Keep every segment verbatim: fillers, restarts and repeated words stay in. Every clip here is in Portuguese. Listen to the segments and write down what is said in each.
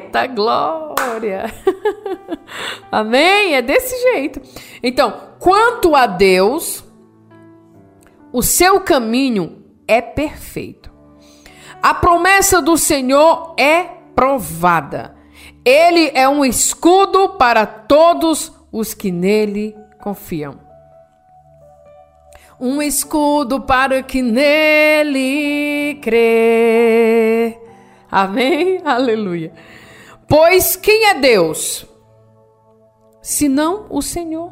Eita glória! Amém? É desse jeito. Então, quanto a Deus, o seu caminho é perfeito. A promessa do Senhor é provada. Ele é um escudo para todos os que nele confiam. Um escudo para que nele crê. Amém? Aleluia. Pois quem é Deus, senão o Senhor?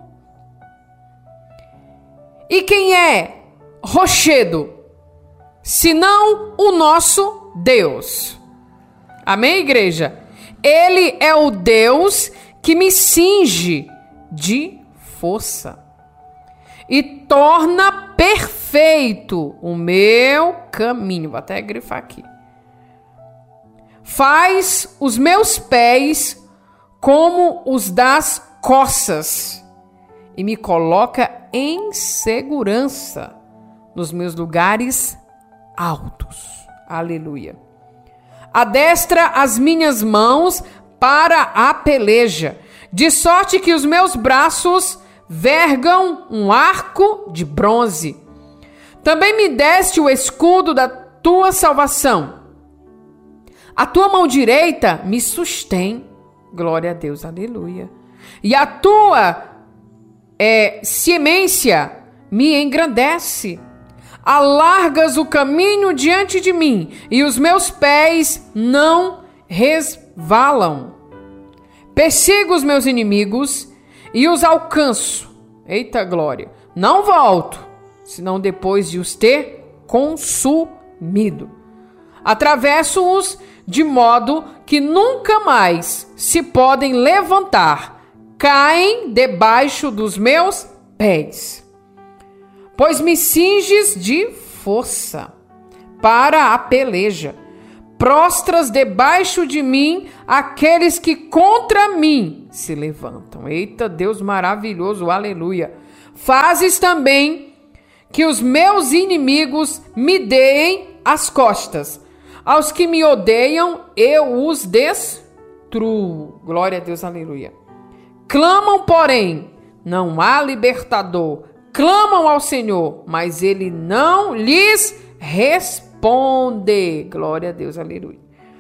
E quem é rochedo, senão o nosso Deus? Amém, igreja? Ele é o Deus que me cinge de força e torna perfeito o meu caminho. Vou até grifar aqui. Faz os meus pés como os das corças e me coloca em segurança nos meus lugares altos. Aleluia. Adestra as minhas mãos para a peleja, de sorte que os meus braços vergam um arco de bronze. Também me deste o escudo da tua salvação. A tua mão direita me sustém. Glória a Deus, aleluia. E a tua é, ciência me engrandece. Alargas o caminho diante de mim, e os meus pés não resvalam. Persigo os meus inimigos e os alcanço. Eita glória! Não volto, senão depois de os ter consumido. Atravesso-os de modo que nunca mais se podem levantar. Caem debaixo dos meus pés. Pois me cinges de força para a peleja. Prostras debaixo de mim aqueles que contra mim se levantam. Eita, Deus maravilhoso, aleluia. Fazes também que os meus inimigos me deem as costas. Aos que me odeiam, eu os destruo. Glória a Deus, aleluia. Clamam, porém, não há libertador. Clamam ao Senhor, mas ele não lhes responde. Glória a Deus, aleluia.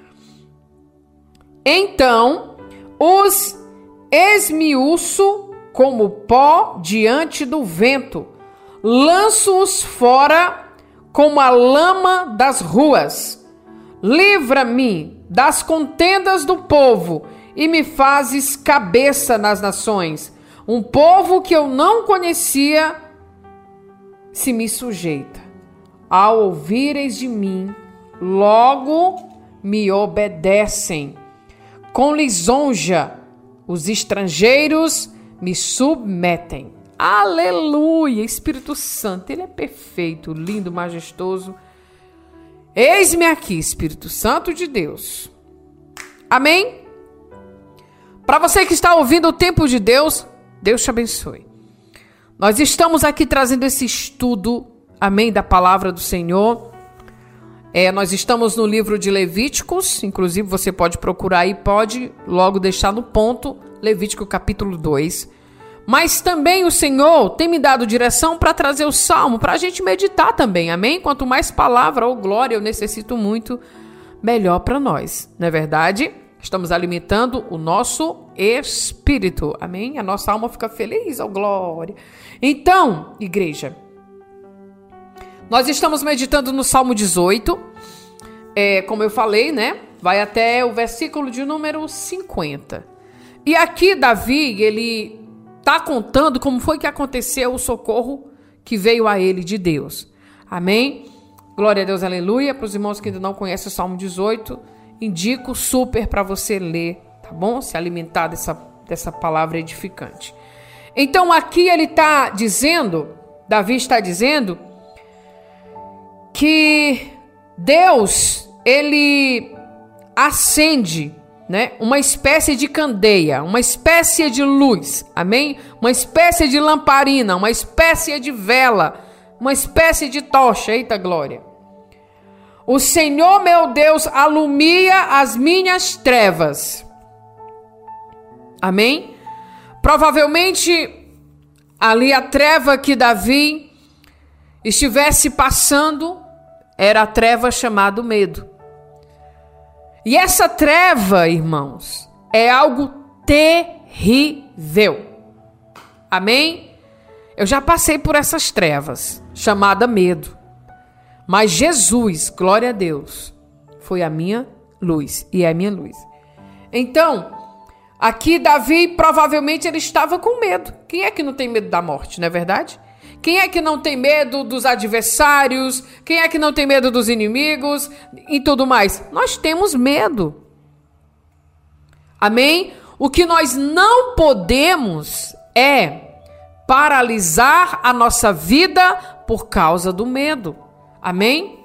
Então, os esmiuço como pó diante do vento. Lanço-os fora como a lama das ruas. Livra-me das contendas do povo e me fazes cabeça nas nações. Um povo que eu não conhecia se me sujeita. Ao ouvireis de mim, logo me obedecem. Com lisonja, os estrangeiros me submetem. Aleluia! Espírito Santo, ele é perfeito, lindo, majestoso. Eis-me aqui, Espírito Santo de Deus. Amém? Para você que está ouvindo o tempo de Deus, Deus te abençoe. Nós estamos aqui trazendo esse estudo, amém, da palavra do Senhor. É, nós estamos no livro de Levíticos, inclusive você pode procurar e pode logo deixar no ponto, Levítico capítulo dois. Mas também o Senhor tem me dado direção para trazer o Salmo, para a gente meditar também, amém? Quanto mais palavra ou glória eu necessito muito, melhor para nós, não é verdade? Estamos alimentando o nosso espírito, amém? A nossa alma fica feliz, ó glória. Então, igreja, nós estamos meditando no Salmo dezoito, é, como eu falei, né? Vai até o versículo de número cinquenta. E aqui Davi, ele está contando como foi que aconteceu o socorro que veio a ele de Deus. Amém? Glória a Deus, aleluia. Para os irmãos que ainda não conhecem o Salmo dezoito, indico super para você ler, tá bom? Se alimentar dessa, dessa palavra edificante. Então aqui ele está dizendo, Davi está dizendo, que Deus, ele acende, né, uma espécie de candeia, uma espécie de luz, amém? Uma espécie de lamparina, uma espécie de vela, uma espécie de tocha, eita glória. O Senhor meu Deus alumia as minhas trevas. Amém? Provavelmente ali a treva que Davi estivesse passando era a treva chamada medo. E essa treva, irmãos, é algo terrível. Amém? Eu já passei por essas trevas, chamada medo. Mas Jesus, glória a Deus, foi a minha luz e é a minha luz. Então, aqui Davi, provavelmente ele estava com medo. Quem é que não tem medo da morte, não é verdade? Quem é que não tem medo dos adversários? Quem é que não tem medo dos inimigos? E tudo mais. Nós temos medo. Amém? O que nós não podemos é paralisar a nossa vida por causa do medo. Amém?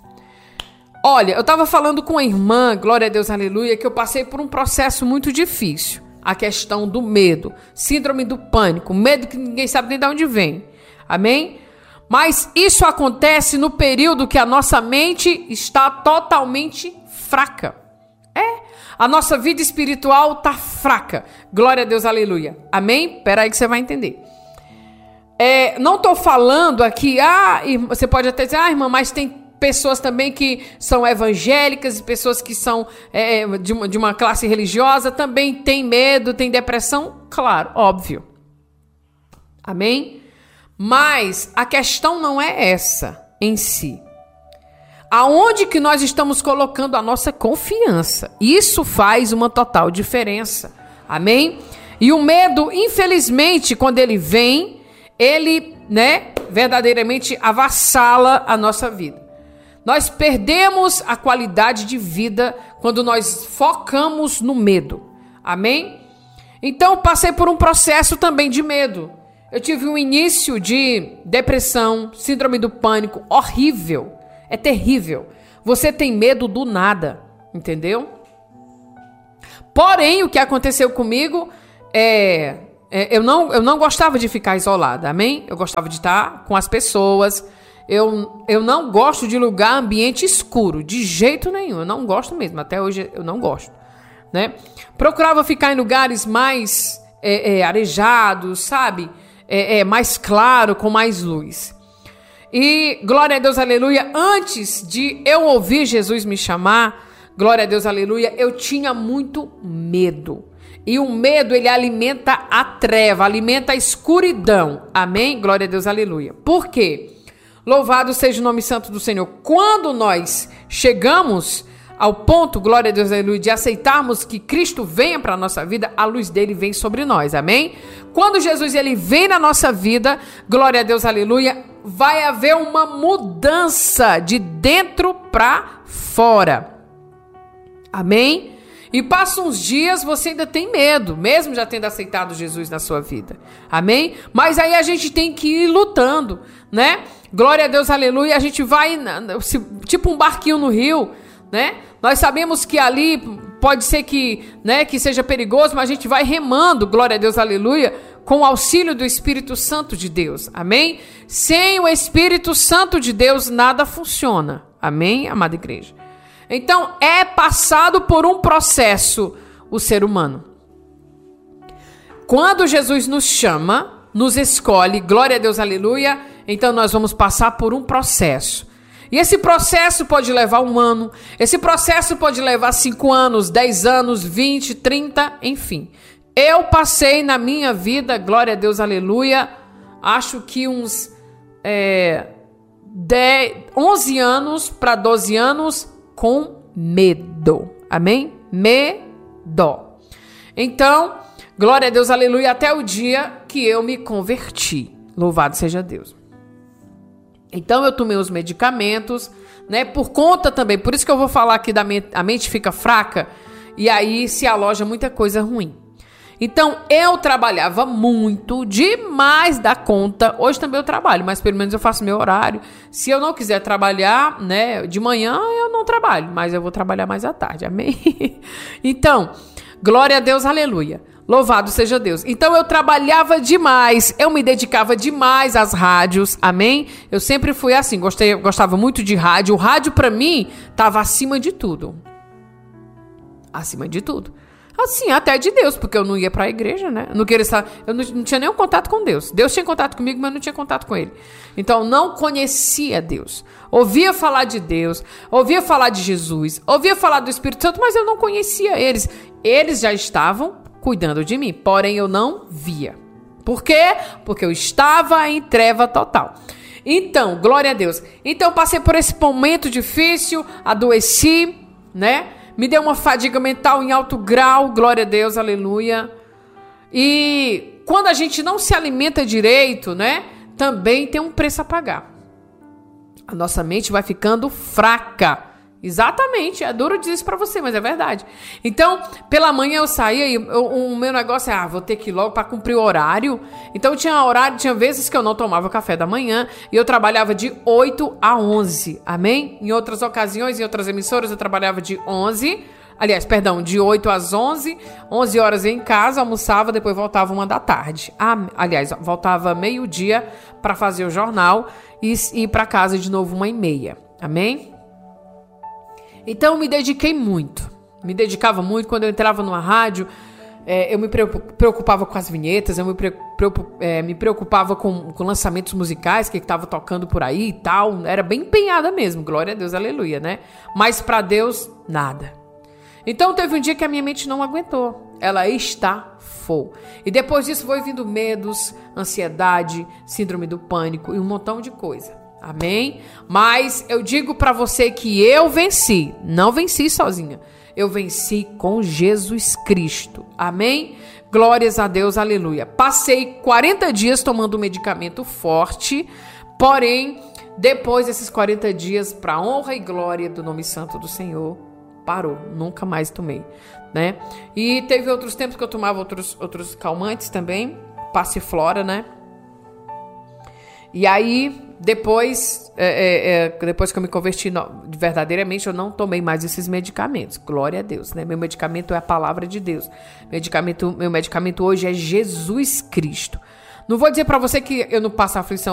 Olha, eu estava falando com a irmã, glória a Deus, aleluia, que eu passei por um processo muito difícil. A questão do medo, síndrome do pânico, medo que ninguém sabe nem de onde vem. Amém? Mas isso acontece no período que a nossa mente está totalmente fraca. É, a nossa vida espiritual está fraca. Glória a Deus, aleluia. Amém? Espera aí que você vai entender. É, não estou falando aqui, ah, irmã, você pode até dizer, ah, irmã, mas tem pessoas também que são evangélicas, pessoas que são é, de, uma, de uma classe religiosa, também tem medo, tem depressão, claro, óbvio. Amém? Mas a questão não é essa em si. Aonde que nós estamos colocando a nossa confiança? Isso faz uma total diferença. Amém? E o medo, infelizmente, quando ele vem, ele, né, verdadeiramente avassala a nossa vida. Nós perdemos a qualidade de vida quando nós focamos no medo. Amém? Então, passei por um processo também de medo. Eu tive um início de depressão, síndrome do pânico, horrível. É terrível. Você tem medo do nada, entendeu? Porém, o que aconteceu comigo é... É, eu, não, eu não gostava de ficar isolada, amém? Eu gostava de estar com as pessoas. Eu, eu não gosto de lugar, ambiente escuro, de jeito nenhum. Eu não gosto mesmo, até hoje eu não gosto, né? Procurava ficar em lugares mais é, é, arejados, sabe? É, é, mais claro, com mais luz. E, glória a Deus, aleluia, antes de eu ouvir Jesus me chamar, glória a Deus, aleluia, eu tinha muito medo. E o medo, ele alimenta a treva, alimenta a escuridão. Amém? Glória a Deus, aleluia. Por quê? Louvado seja o nome santo do Senhor. Quando nós chegamos ao ponto, glória a Deus, aleluia, de aceitarmos que Cristo venha para a nossa vida, a luz dele vem sobre nós. Amém? Quando Jesus, ele vem na nossa vida, glória a Deus, aleluia, vai haver uma mudança de dentro para fora. Amém? E passa uns dias, você ainda tem medo, mesmo já tendo aceitado Jesus na sua vida. Amém? Mas aí a gente tem que ir lutando, né? Glória a Deus, aleluia. A gente vai, tipo um barquinho no rio, né? Nós sabemos que ali pode ser que, né, que seja perigoso, mas a gente vai remando, glória a Deus, aleluia, com o auxílio do Espírito Santo de Deus. Amém? Sem o Espírito Santo de Deus, nada funciona. Amém, amada igreja? Então, é passado por um processo o ser humano. Quando Jesus nos chama, nos escolhe, glória a Deus, aleluia, então nós vamos passar por um processo. E esse processo pode levar um ano, esse processo pode levar cinco anos, dez anos, vinte, trinta, enfim. Eu passei na minha vida, glória a Deus, aleluia, acho que uns é, dez, onze anos para doze anos, com medo. Amém? Medo. Então, glória a Deus, aleluia, até o dia que eu me converti. Louvado seja Deus. Então, eu tomei os medicamentos, né? Por conta também, por isso que eu vou falar aqui da mente, a mente fica fraca e aí se aloja muita coisa ruim. Então, eu trabalhava muito, demais da conta. Hoje também eu trabalho, mas pelo menos eu faço meu horário. Se eu não quiser trabalhar, né, de manhã, eu não trabalho, mas eu vou trabalhar mais à tarde, amém? Então, glória a Deus, aleluia. Louvado seja Deus. Então eu trabalhava demais, eu me dedicava demais às rádios, amém? Eu sempre fui assim, gostei, gostava muito de rádio. O rádio pra mim estava acima de tudo. Acima de tudo. Assim, até de Deus, porque eu não ia pra igreja, né? Eu não queria estar, eu não, não tinha nenhum contato com Deus. Deus tinha contato comigo, mas eu não tinha contato com ele. Então, eu não conhecia Deus. Ouvia falar de Deus, ouvia falar de Jesus, ouvia falar do Espírito Santo, mas eu não conhecia eles. Eles já estavam cuidando de mim, porém eu não via. Por quê? Porque eu estava em treva total. Então, glória a Deus. Então, eu passei por esse momento difícil, adoeci, né? Me deu uma fadiga mental em alto grau, glória a Deus, aleluia. E quando a gente não se alimenta direito, né? Também tem um preço a pagar. A nossa mente vai ficando fraca. Exatamente, é duro dizer isso pra você, mas é verdade. Então, pela manhã eu saía e eu, o meu negócio é, ah, vou ter que ir logo pra cumprir o horário. Então tinha horário, tinha vezes que eu não tomava café da manhã e eu trabalhava de oito a onze, amém? Em outras ocasiões, em outras emissoras, eu trabalhava de onze, aliás, perdão, de oito às onze, onze horas eu ia em casa, almoçava, depois voltava uma da tarde. Ah, aliás, voltava meio-dia pra fazer o jornal e ir pra casa de novo uma e meia, amém? Então, eu me dediquei muito. Me dedicava muito. Quando eu entrava numa rádio, é, eu me preocupava com as vinhetas, eu me, preocup, é, me preocupava com, com lançamentos musicais que estava tocando por aí e tal. Era bem empenhada mesmo. Glória a Deus, aleluia, né? Mas para Deus, nada. Então, teve um dia que a minha mente não aguentou. Ela estafou. E depois disso, foi vindo medos, ansiedade, síndrome do pânico e um montão de coisa. Amém? Mas eu digo pra você que eu venci. Não venci sozinha. Eu venci com Jesus Cristo. Amém? Glórias a Deus, aleluia. Passei quarenta dias tomando um medicamento forte. Porém, depois desses quarenta dias, pra honra e glória do nome santo do Senhor, parou. Nunca mais tomei, né? E teve outros tempos que eu tomava outros, outros calmantes também. Passiflora, né? E aí, depois, é, é, depois que eu me converti no, verdadeiramente, eu não tomei mais esses medicamentos. Glória a Deus, né? Meu medicamento é a palavra de Deus. Medicamento, meu medicamento hoje é Jesus Cristo. Não vou dizer pra você que eu não passo aflição